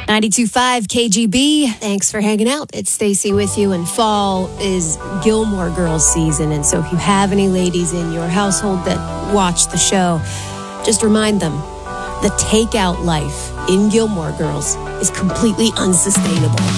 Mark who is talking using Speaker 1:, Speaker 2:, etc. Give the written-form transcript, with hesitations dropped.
Speaker 1: 92.5 KGB.
Speaker 2: Thanks for hanging out. It's Stacy with you, and fall is Gilmore Girls season. And so if you have any ladies in your household that watch the show, just remind them the takeout life in Gilmore Girls is completely unsustainable.